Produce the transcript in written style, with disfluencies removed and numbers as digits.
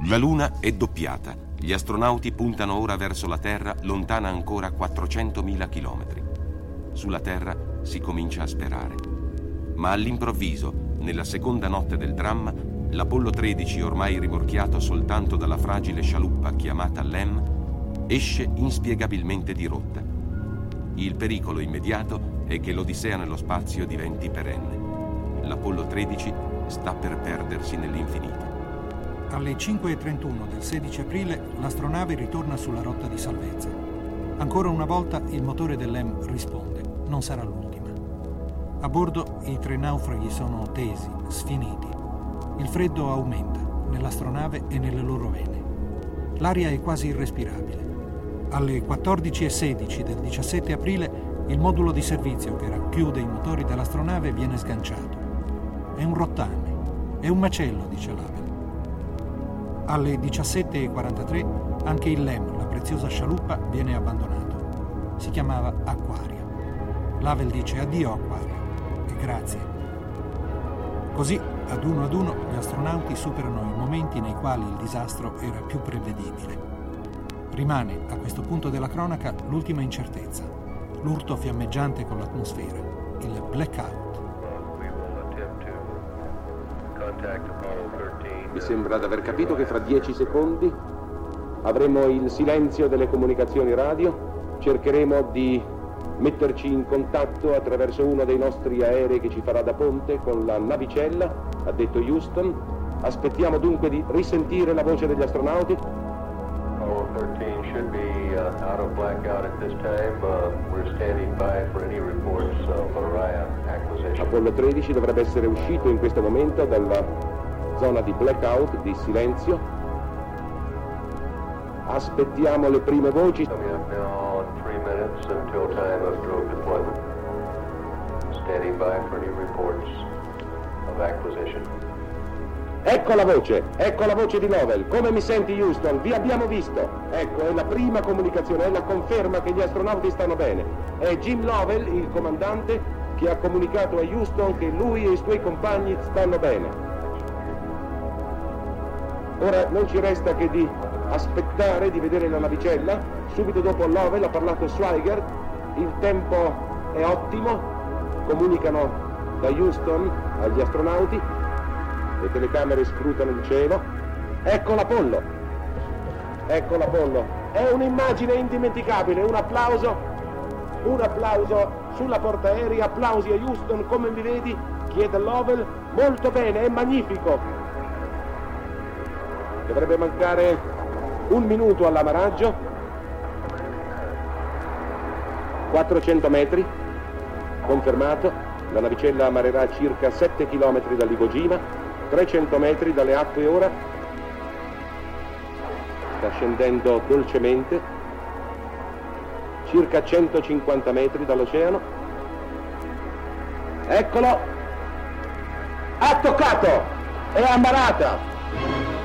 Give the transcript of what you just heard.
La Luna è doppiata. Gli astronauti puntano ora verso la Terra, lontana ancora 400.000 chilometri. Sulla Terra si comincia a sperare. Ma all'improvviso, nella seconda notte del dramma, l'Apollo 13, ormai rimorchiato soltanto dalla fragile scialuppa chiamata LEM, esce inspiegabilmente di rotta. Il pericolo immediato è che l'Odissea nello spazio diventi perenne. L'Apollo 13 sta per perdersi nell'infinito. Alle 5:31 del 16 aprile l'astronave ritorna sulla rotta di salvezza. Ancora una volta il motore dell'EM risponde. Non sarà l'ultima. A bordo i 3 naufraghi sono tesi, sfiniti. Il freddo aumenta nell'astronave e nelle loro vene. L'aria è quasi irrespirabile. Alle 14:16 del 17 aprile il modulo di servizio che racchiude i motori dell'astronave viene sganciato. È un rottame, è un macello, dice l'Abel. Alle 17:43 anche il LEM, la preziosa scialuppa, viene abbandonato. Si chiamava Aquario. L'Avel dice addio Aquario e grazie. Così, ad uno gli astronauti superano i momenti nei quali il disastro era più prevedibile. Rimane, a questo punto della cronaca, l'ultima incertezza, l'urto fiammeggiante con l'atmosfera, il blackout. Mi sembra di aver capito che fra 10 secondi avremo il silenzio delle comunicazioni radio. Cercheremo di metterci in contatto attraverso uno dei nostri aerei che ci farà da ponte con la navicella, ha detto Houston. Aspettiamo dunque di risentire la voce degli astronauti. Apollo 13 should be out of blackout at this time. We're standing by for any reports of Orion acquisition. Apollo 13 dovrebbe essere uscito in questo momento dalla zona di blackout, di silenzio. Aspettiamo le prime voci. Coming up now 3 minutes until time of drogue deployment. Standing by for any reports of acquisition. Ecco la voce di Lovell. Come mi senti, Houston? Vi abbiamo visto. Ecco, è la prima comunicazione, è la conferma che gli astronauti stanno bene. È Jim Lovell, il comandante, che ha comunicato a Houston che lui e i suoi compagni stanno bene. Ora non ci resta che di aspettare di vedere la navicella. Subito dopo Lovell ha parlato Swigert. Il tempo è ottimo. Comunicano da Houston agli astronauti. Le telecamere scrutano il cielo. Ecco l'Apollo. È un'immagine indimenticabile. Un applauso sulla portaerei. Applausi a Houston. Come mi vedi? Chiede Lovell. Molto bene, è magnifico. Dovrebbe mancare 1 minuto all'amaraggio. 400 metri. Confermato. La navicella amarerà a circa 7 km dall'Iwo Jima. 300 metri dalle acque ora. Sta scendendo dolcemente. Circa 150 metri dall'oceano. Eccolo! Ha toccato! È ammarata!